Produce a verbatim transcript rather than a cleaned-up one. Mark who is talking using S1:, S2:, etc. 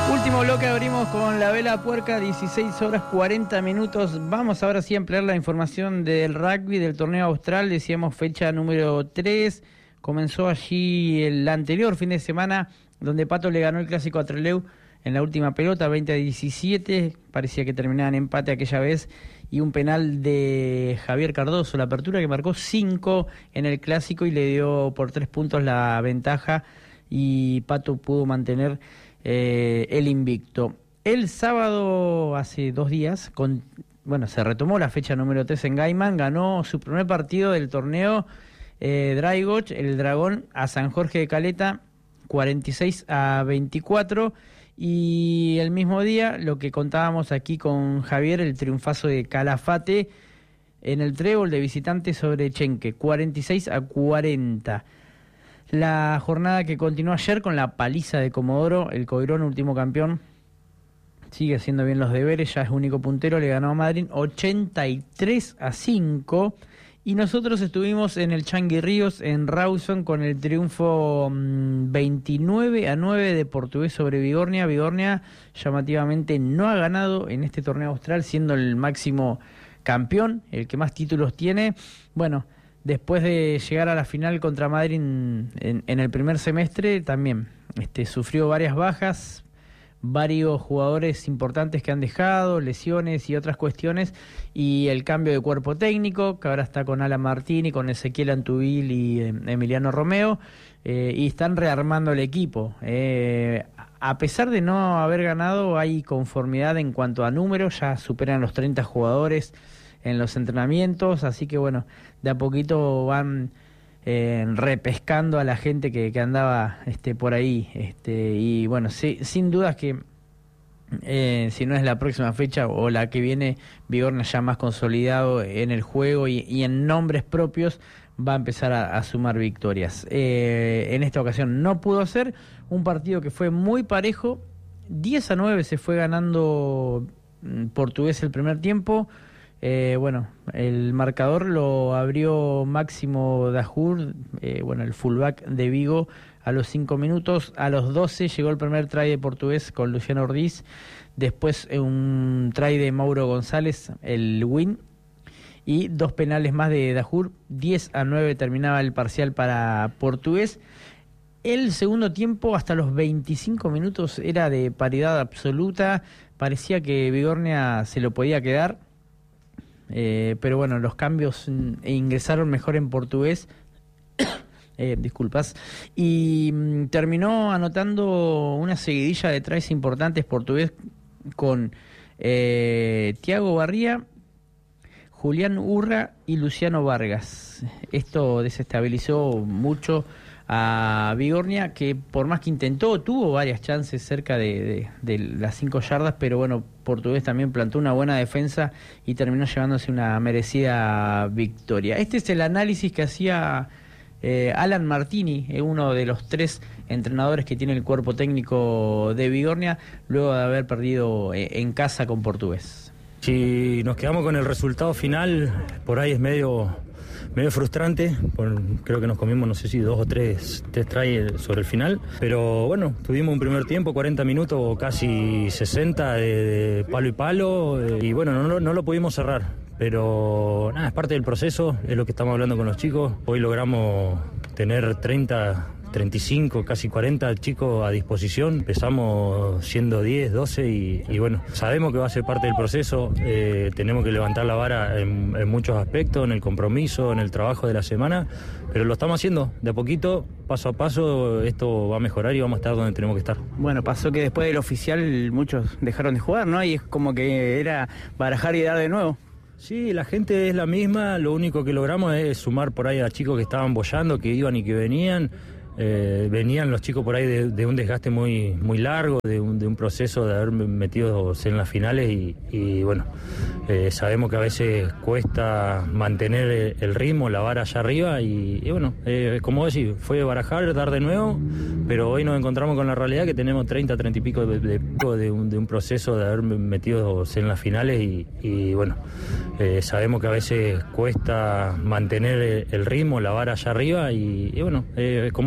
S1: Último bloque, abrimos con la vela puerca, dieciséis horas cuarenta minutos. Vamos ahora sí a ampliar la información del rugby del torneo austral. Decíamos fecha número tres. Comenzó allí el anterior fin de semana, donde Pato le ganó el clásico a Trelew en la última pelota, veinte a diecisiete. Parecía que terminaban empate aquella vez. Y un penal de Javier Cardoso, la apertura, que marcó cinco en el clásico y le dio por tres puntos la ventaja. Y Pato pudo mantener Eh, el invicto. El sábado, hace dos días, con, bueno, se retomó la fecha número tres en Gaiman, ganó su primer partido del torneo eh, Draigoch, el Dragón, a San Jorge de Caleta, cuarenta y seis a veinticuatro, y el mismo día, lo que contábamos aquí con Javier, el triunfazo de Calafate en el trébol de visitante sobre Chenque, cuarenta y seis a cuarenta. La jornada que continuó ayer con la paliza de Comodoro, el Coirón, último campeón, sigue haciendo bien los deberes, ya es único puntero, le ganó a Madrid ochenta y tres a cinco, y nosotros estuvimos en el Changi Ríos, en Rawson, con el triunfo mmm, veintinueve a nueve de Portugués sobre Bigornia. Bigornia llamativamente no ha ganado en este torneo austral, siendo el máximo campeón, el que más títulos tiene. Bueno, después de llegar a la final contra Madrid en, en, en el primer semestre, también este, sufrió varias bajas, varios jugadores importantes que han dejado, lesiones y otras cuestiones, y el cambio de cuerpo técnico, que ahora está con Alan Martini, con Ezequiel Antubil y eh, Emiliano Romeo, eh, y están rearmando el equipo. Eh, a pesar de no haber ganado, hay conformidad en cuanto a números, ya superan los treinta jugadores en los entrenamientos, así que bueno, de a poquito van eh, repescando a la gente que, que andaba este, por ahí, este, y bueno, sí, sin dudas que eh, si no es la próxima fecha o la que viene, Bigornia ya más consolidado en el juego y, y en nombres propios va a empezar a, a sumar victorias. Eh, en esta ocasión no pudo ser, un partido que fue muy parejo, diez a nueve se fue ganando Portugués el primer tiempo. Eh, bueno, el marcador lo abrió Máximo Dajur, eh, bueno, el fullback de Vigo, a los cinco minutos. A los doce llegó el primer try de Portugués con Luciano Ordiz, después un try de Mauro González, el win, y dos penales más de Dajur. Diez a nueve terminaba el parcial para Portugués. El segundo tiempo, hasta los veinticinco minutos, era de paridad absoluta, parecía que Bigornia se lo podía quedar. Eh, pero bueno, los cambios ingresaron mejor en Portugués, eh, disculpas, y mm, terminó anotando una seguidilla de tries importantes Portugués con eh, Tiago Barría, Julián Urra y Luciano Vargas. Esto desestabilizó mucho a Bigornia, que por más que intentó, tuvo varias chances cerca de, de, de las cinco yardas, pero bueno, Portugués también plantó una buena defensa y terminó llevándose una merecida victoria. Este es el análisis que hacía eh, Alan Martini, eh, uno de los tres entrenadores que tiene el cuerpo técnico de Bigornia, luego de haber perdido eh, en casa con Portugués.
S2: Si nos quedamos con el resultado final, por ahí es medio... medio frustrante, por, creo que nos comimos, no sé si dos o tres, tres tries sobre el final, pero bueno, tuvimos un primer tiempo, cuarenta minutos, casi sesenta de, de palo y palo, eh, y bueno, no, no lo pudimos cerrar, pero nada, es parte del proceso, es lo que estamos hablando con los chicos. Hoy logramos tener treinta, treinta y cinco, casi cuarenta chicos a disposición. Empezamos siendo diez, doce y, y bueno, sabemos que va a ser parte del proceso. Eh, tenemos que levantar la vara en, en muchos aspectos, en el compromiso, en el trabajo de la semana, pero lo estamos haciendo de a poquito, paso a paso. Esto va a mejorar y vamos a estar donde tenemos que estar.
S1: Bueno, pasó que después del oficial muchos dejaron de jugar, ¿no? Y es como que era barajar y dar de nuevo.
S2: Sí, la gente es la misma, lo único que logramos es sumar por ahí a chicos que estaban boyando, que iban y que venían. Eh, venían los chicos por ahí de, de un desgaste muy muy largo, de un, de un proceso de haber metido en las finales y, y bueno, eh, sabemos que a veces cuesta mantener el ritmo, la vara allá arriba y, y bueno, eh, como decís, fue barajar, dar de nuevo, pero hoy nos encontramos con la realidad que tenemos treinta, treinta y pico de, de, de, un, de un proceso de haber metido en las finales y, y bueno, eh, sabemos que a veces cuesta mantener el ritmo, la vara allá arriba y, y bueno, eh, como